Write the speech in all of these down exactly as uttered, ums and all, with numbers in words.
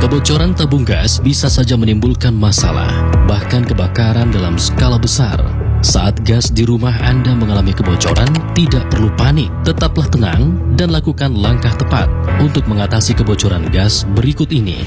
Kebocoran tabung gas bisa saja menimbulkan masalah, bahkan kebakaran dalam skala besar. Saat gas di rumah Anda mengalami kebocoran, tidak perlu panik. Tetaplah tenang dan lakukan langkah tepat untuk mengatasi kebocoran gas berikut ini.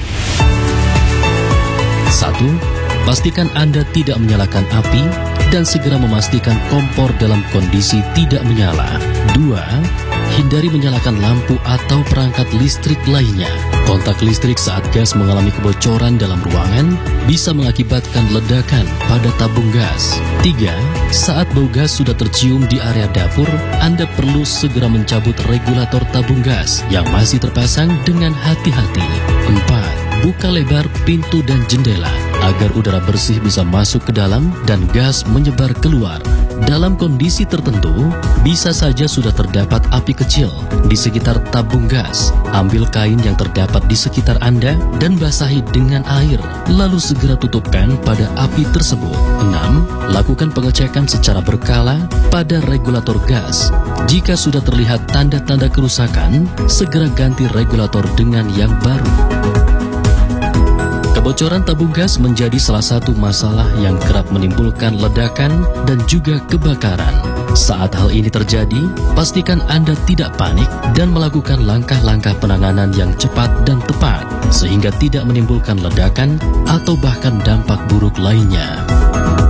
Satu. Pastikan Anda tidak menyalakan api dan segera memastikan kompor dalam kondisi tidak menyala. Dua. Hindari menyalakan lampu atau perangkat listrik lainnya. Kontak listrik saat gas mengalami kebocoran dalam ruangan bisa mengakibatkan ledakan pada tabung gas. Tiga. Saat bau gas sudah tercium di area dapur, Anda perlu segera mencabut regulator tabung gas yang masih terpasang dengan hati-hati. Empat. Buka lebar pintu dan jendela agar udara bersih bisa masuk ke dalam dan gas menyebar keluar. Dalam kondisi tertentu, bisa saja sudah terdapat api kecil di sekitar tabung gas. Ambil kain yang terdapat di sekitar Anda dan basahi dengan air, lalu segera tutupkan pada api tersebut. Enam. Lakukan pengecekan secara berkala pada regulator gas. Jika sudah terlihat tanda-tanda kerusakan, segera ganti regulator dengan yang baru. Kebocoran tabung gas menjadi salah satu masalah yang kerap menimbulkan ledakan dan juga kebakaran. Saat hal ini terjadi, pastikan Anda tidak panik dan melakukan langkah-langkah penanganan yang cepat dan tepat, sehingga tidak menimbulkan ledakan atau bahkan dampak buruk lainnya.